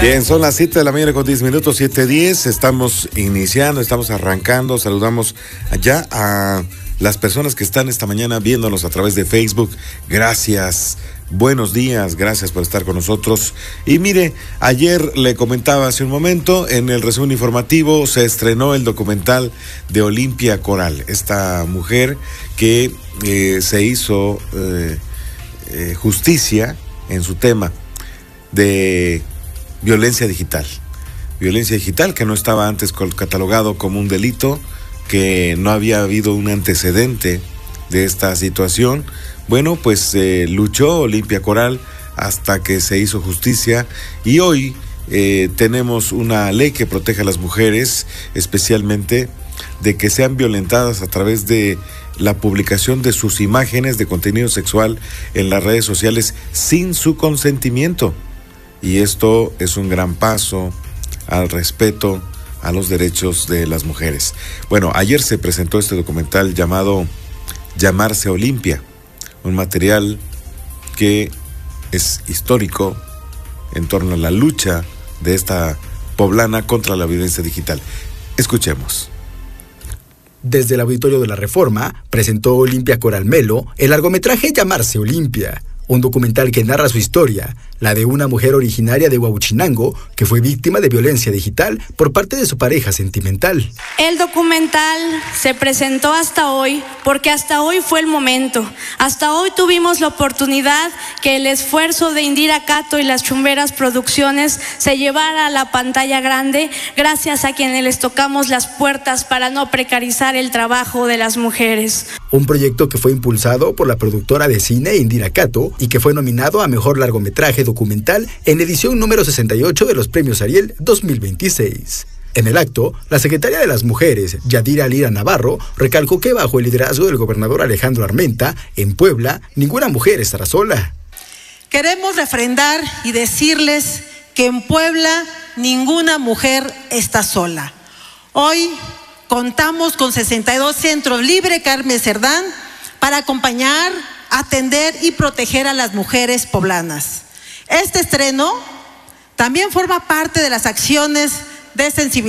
Bien, son las 7 de la mañana con 10 minutos, 7:10. Estamos iniciando, estamos arrancando. Saludamos allá a las personas que están esta mañana viéndonos a través de Facebook. Gracias, buenos días, gracias por estar con nosotros. Y mire, ayer le comentaba hace un momento, en el resumen informativo se estrenó el documental de Olimpia Coral, esta mujer que se hizo justicia en su tema de violencia digital que no estaba antes catalogado como un delito, que no había habido un antecedente de esta situación. Bueno, pues luchó Olimpia Coral hasta que se hizo justicia y hoy tenemos una ley que protege a las mujeres, especialmente de que sean violentadas a través de la publicación de sus imágenes de contenido sexual en las redes sociales sin su consentimiento. Y esto es un gran paso al respeto a los derechos de las mujeres. Bueno, ayer se presentó este documental llamado Llamarse Olimpia, un material que es histórico en torno a la lucha de esta poblana contra la violencia digital. Escuchemos. Desde el Auditorio de la Reforma, presentó Olimpia Coral Melo el largometraje Llamarse Olimpia, un documental que narra su historia, la de una mujer originaria de Huauchinango que fue víctima de violencia digital por parte de su pareja sentimental. El documental se presentó hasta hoy porque hasta hoy fue el momento. Hasta hoy tuvimos la oportunidad que el esfuerzo de Indira Cato y las Chumberas Producciones se llevara a la pantalla grande, gracias a quienes les tocamos las puertas para no precarizar el trabajo de las mujeres. Un proyecto que fue impulsado por la productora de cine Indira Cato y que fue nominado a Mejor Largometraje Documental en edición número 68 de los Premios Ariel 2026. En el acto, la secretaria de las Mujeres, Yadira Lira Navarro, recalcó que bajo el liderazgo del gobernador Alejandro Armenta, en Puebla, ninguna mujer estará sola. Queremos refrendar y decirles que en Puebla ninguna mujer está sola. Hoy contamos con 62 centros Libre Carmen Cerdán para acompañar, atender y proteger a las mujeres poblanas. Este estreno también forma parte de las acciones de sensibilización